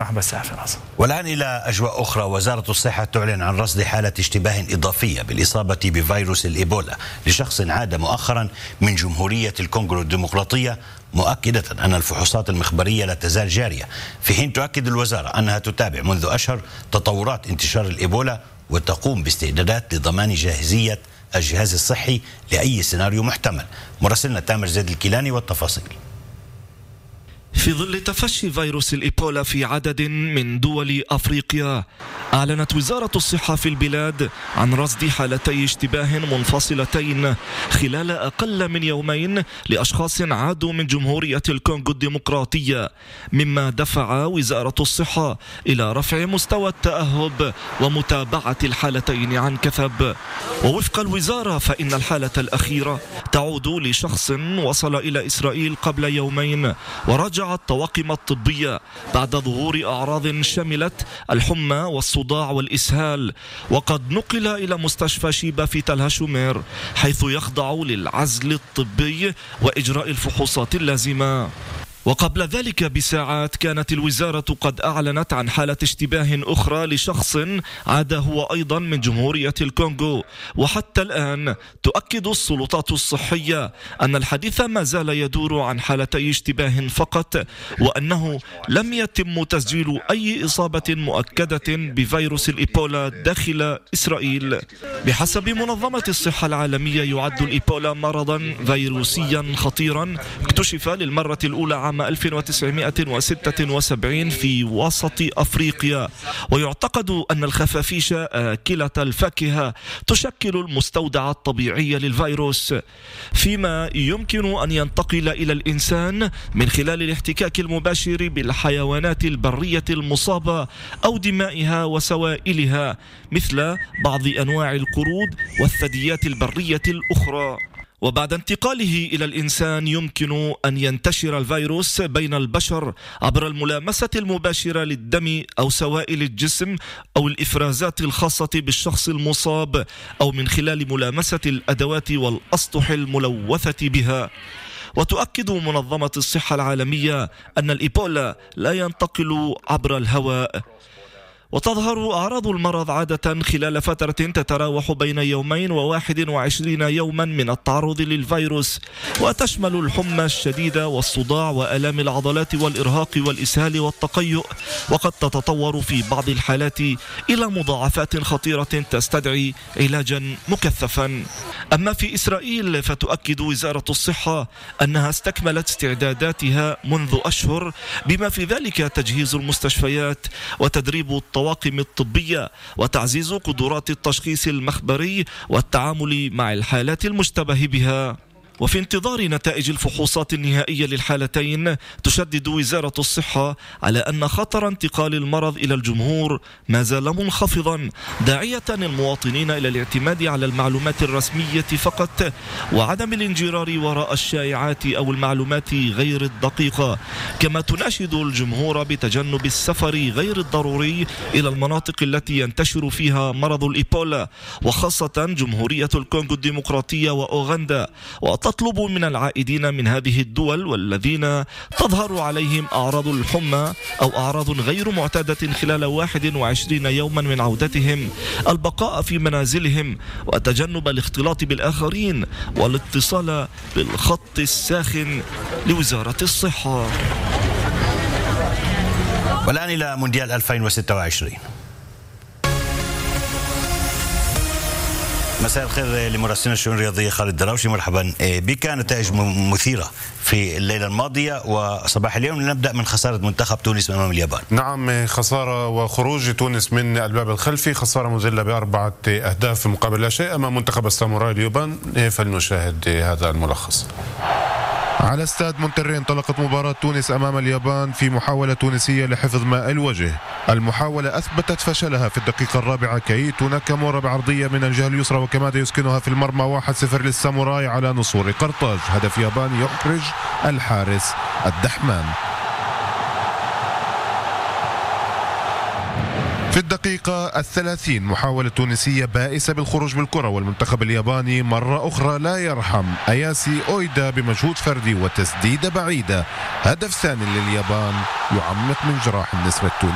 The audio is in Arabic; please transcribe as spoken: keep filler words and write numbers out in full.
عم بساعد في راسه. والآن إلى أجواء أخرى. وزارة الصحة تعلن عن رصد حالة اشتباه إضافية بالإصابة بفيروس الإيبولا لشخص عاد مؤخرا من جمهورية الكونغو الديمقراطية، مؤكدة أن الفحوصات المخبرية لا تزال جارية، في حين تؤكد الوزارة أنها تتابع منذ أشهر تطورات انتشار الإيبولا وتقوم باستعدادات لضمان جاهزية الجهاز الصحي لأي سيناريو محتمل. مراسلنا تامر زيد الكيلاني والتفاصيل. في ظل تفشي فيروس الإيبولا في عدد من دول أفريقيا، أعلنت وزارة الصحة في البلاد عن رصد حالتي اشتباه منفصلتين خلال أقل من يومين لأشخاص عادوا من جمهورية الكونغو الديمقراطية، مما دفع وزارة الصحة إلى رفع مستوى التأهب ومتابعة الحالتين عن كثب. ووفق الوزارة فإن الحالة الأخيرة تعود لشخص وصل إلى إسرائيل قبل يومين ورجع الطواقم الطبية بعد ظهور أعراض شملت الحمى والصداع والإسهال، وقد نقل إلى مستشفى شيبا في تل هاشومير حيث يخضع للعزل الطبي وإجراء الفحوصات اللازمة. وقبل ذلك بساعات كانت الوزارة قد أعلنت عن حالة اشتباه أخرى لشخص عاد هو أيضا من جمهورية الكونغو، وحتى الآن تؤكد السلطات الصحية أن الحديث ما زال يدور عن حالتي اشتباه فقط، وأنه لم يتم تسجيل أي إصابة مؤكدة بفيروس الإيبولا داخل إسرائيل. بحسب منظمة الصحة العالمية يعد الإيبولا مرضا فيروسيا خطيرا اكتشف للمرة الأولى عام ألف وتسعمائة وستة وسبعين في وسط أفريقيا، ويعتقد أن الخفافيش آكلة الفاكهة تشكل المستودع الطبيعي للفيروس، فيما يمكن أن ينتقل إلى الإنسان من خلال الاحتكاك المباشر بالحيوانات البرية المصابة أو دمائها وسوائلها مثل بعض أنواع القرود والثدييات البرية الأخرى. وبعد انتقاله إلى الإنسان يمكن أن ينتشر الفيروس بين البشر عبر الملامسة المباشرة للدم أو سوائل الجسم أو الإفرازات الخاصة بالشخص المصاب أو من خلال ملامسة الأدوات والأسطح الملوثة بها. وتؤكد منظمة الصحة العالمية أن الإيبولا لا ينتقل عبر الهواء، وتظهر أعراض المرض عادة خلال فترة تتراوح بين يومين وواحد وعشرين يوما من التعرض للفيروس، وتشمل الحمى الشديدة والصداع وآلام العضلات والإرهاق والإسهال والتقيؤ، وقد تتطور في بعض الحالات إلى مضاعفات خطيرة تستدعي علاجا مكثفا. أما في إسرائيل فتؤكد وزارة الصحة أنها استكملت استعداداتها منذ أشهر، بما في ذلك تجهيز المستشفيات وتدريب الطواقم الطبية وتعزيز قدرات التشخيص المخبري والتعامل مع الحالات المشتبه بها. وفي انتظار نتائج الفحوصات النهائية للحالتين تشدد وزارة الصحة على أن خطر انتقال المرض إلى الجمهور ما زال منخفضا، داعية المواطنين إلى الاعتماد على المعلومات الرسمية فقط وعدم الانجرار وراء الشائعات أو المعلومات غير الدقيقة، كما تناشد الجمهور بتجنب السفر غير الضروري إلى المناطق التي ينتشر فيها مرض الإيبولا، وخاصة جمهورية الكونغو الديمقراطية وأوغندا، تطلب من العائدين من هذه الدول والذين تظهر عليهم أعراض الحمى أو أعراض غير معتادة خلال واحد وعشرين يوما من عودتهم البقاء في منازلهم وتجنب الاختلاط بالآخرين والاتصال بالخط الساخن لوزارة الصحة. والآن إلى مونديال ألفين وستة وعشرين. مساء الخير لمراسلنا الشؤون الرياضية خالد دراوشي، مرحبا بك. نتائج مثيرة في الليلة الماضية وصباح اليوم. نبدأ من خسارة منتخب تونس أمام اليابان. نعم، خسارة وخروج تونس من الباب الخلفي، خسارة مذلة بأربعة أهداف مقابل لا شيء أمام منتخب الساموراي اليابان. فلنشاهد هذا الملخص. على استاد مونتري انطلقت مباراة تونس أمام اليابان في محاولة تونسية لحفظ ماء الوجه. المحاولة أثبتت فشلها في الدقيقة الرابعة، كيتو ناكامورا بعرضية من الجهة اليسرى وكمادا يسكنها في المرمى. واحد صفر للساموراي على نصور قرطاج، هدف ياباني يخرج الحارس الدحمان. في الدقيقة الثلاثين محاولة تونسية بائسة بالخروج بالكرة، والمنتخب الياباني مرة أخرى لا يرحم. أياسي أويدا بمجهود فردي وتسديدة بعيدة، هدف ثاني لليابان يعمق من جراح النسر التونسي.